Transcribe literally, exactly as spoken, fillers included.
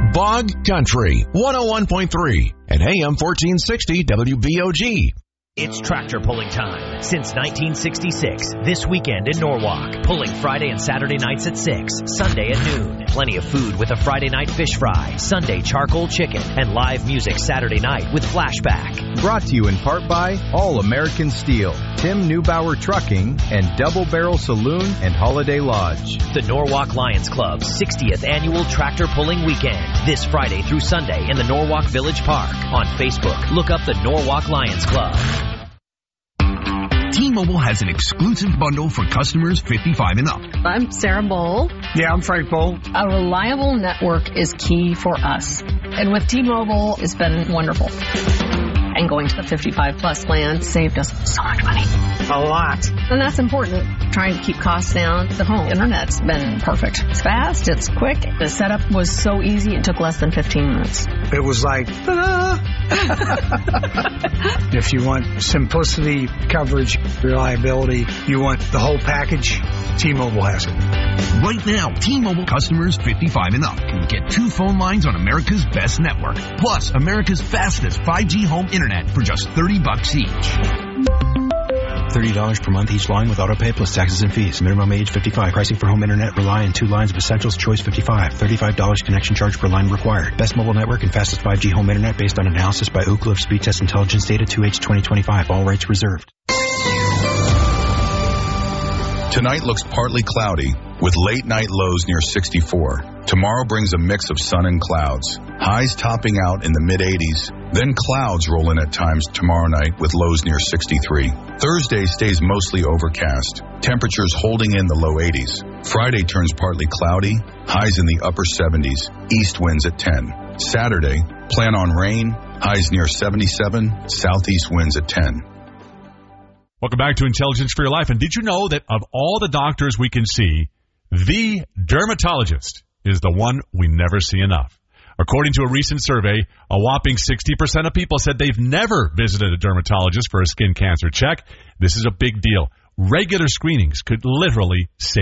Bog Country, one oh one point three and A M fourteen sixty W B O G. It's tractor pulling time. Since nineteen sixty-six, this weekend in Norwalk. Pulling Friday and Saturday nights at six, Sunday at noon. Plenty of food with a Friday night fish fry, Sunday charcoal chicken, and live music Saturday night with Flashback. Brought to you in part by All American Steel, Tim Neubauer Trucking, and Double Barrel Saloon and Holiday Lodge. The Norwalk Lions Club's sixtieth annual tractor pulling weekend. This Friday through Sunday in the Norwalk Village Park. On Facebook, look up the Norwalk Lions Club. T-Mobile has an exclusive bundle for customers fifty-five and up. I'm Sarah Bowl. Yeah, I'm Frank Bowl. A reliable network is key for us. And with T-Mobile, it's been wonderful. And going to the fifty-five plus plan saved us so much money. A lot. And that's important. Trying to keep costs down. The home internet's been perfect. It's fast, it's quick. The setup was so easy, it took less than fifteen minutes. It was like, ta-da! If you want simplicity, coverage, reliability, you want the whole package, T-Mobile has it. Right now, T-Mobile customers fifty-five and up can get two phone lines on America's best network, plus America's fastest five G home internet for just thirty bucks each. thirty dollars per month each line with autopay plus taxes and fees. Minimum age fifty-five. Pricing for home internet rely on two lines of Essentials Choice fifty-five. thirty-five dollars connection charge per line required. Best mobile network and fastest five G home internet based on analysis by Ookla of Speed Test Intelligence data two H twenty twenty-five. All rights reserved. Tonight looks partly cloudy with late night lows near sixty-four. Tomorrow brings a mix of sun and clouds. Highs topping out in the mid eighties. Then clouds roll in at times tomorrow night with lows near sixty-three. Thursday stays mostly overcast. Temperatures holding in the low eighties. Friday turns partly cloudy. Highs in the upper seventies. East winds at ten. Saturday, plan on rain. Highs near seventy-seven. Southeast winds at ten. Welcome back to Intelligence for Your Life. And did you know that of all the doctors we can see, the dermatologist is the one we never see enough? According to a recent survey, a whopping sixty percent of people said they've never visited a dermatologist for a skin cancer check. This is a big deal. Regular screenings could literally save